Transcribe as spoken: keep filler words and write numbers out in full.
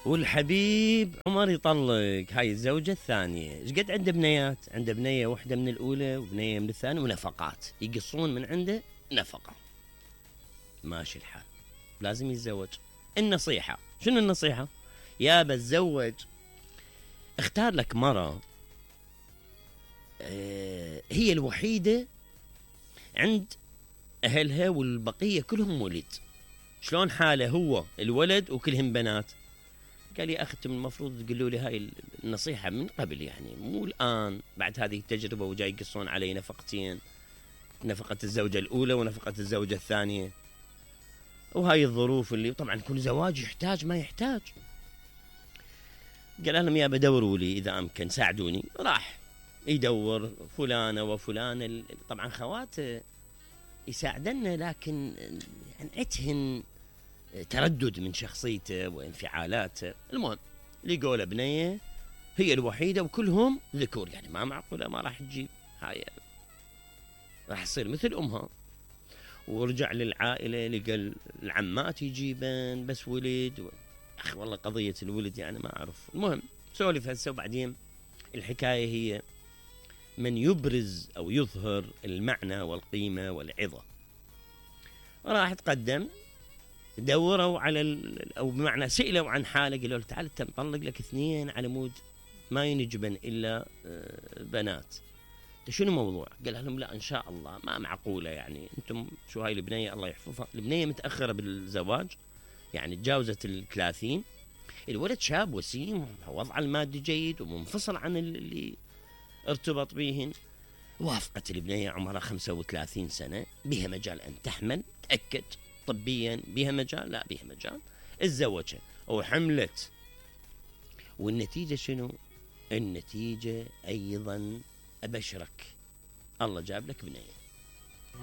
والحبيب عمر يطلق هاي الزوجة الثانية. ايش قد عنده بنيات؟ عنده بنية واحدة من الأولى وبنية من الثانية ونفقات، يقصون من عنده نفقة. ماشي الحال، لازم يتزوج. النصيحة شنو النصيحة؟ يا بتزوج اختار لك مرة اه هي الوحيدة عند أهلها والبقية كلهم ولد. شلون حاله هو الولد وكلهم بنات؟ قال يا أختي من المفروض تقولوا لي هاي النصيحة من قبل، يعني مو الآن بعد هذه التجربة وجاي يقصون علي نفقتين، نفقة الزوجة الأولى ونفقة الزوجة الثانية، وهاي الظروف اللي طبعا كل زواج يحتاج ما يحتاج. قال لهم يا بدوروا لي إذا أمكن ساعدوني. راح يدور فلانة وفلانة، طبعا خواته يساعدنا، لكن يعني عتهن تردد من شخصيته وانفعالاته. المهم لقوا له بنية هي الوحيدة وكلهم ذكور، يعني ما معقولة ما راح تجيب هاي، راح تصير مثل أمها. ورجع للعائلة لقى العمات يجيبن بس ولد و... أخي والله قضية الولد يعني ما أعرف. المهم سولف هسه، وبعدين الحكاية هي من يبرز أو يظهر المعنى والقيمة والعظة. راح تقدم، دوروا على ال... أو بمعنى سئلوا عن حاله، قالوا له تعال نطلق لك اثنين على مود ما ينجبن إلا بنات، شنو موضوع؟ قال لهم لا إن شاء الله ما معقولة، يعني أنتم شو هاي البنية الله يحفظها، البنية متأخرة بالزواج يعني تجاوزت الثلاثين، الولد شاب وسيم ووضعه المادي جيد ومنفصل عن اللي ارتبط بيهن. وافقت البنية عمرها خمسة وثلاثين سنة، بها مجال أن تحمل، تأكد طبيا بها مجال، لا بها مجال، اتزوجت وحملت. والنتيجة شنو؟ النتيجة أيضا أبشرك الله جاب لك بنية.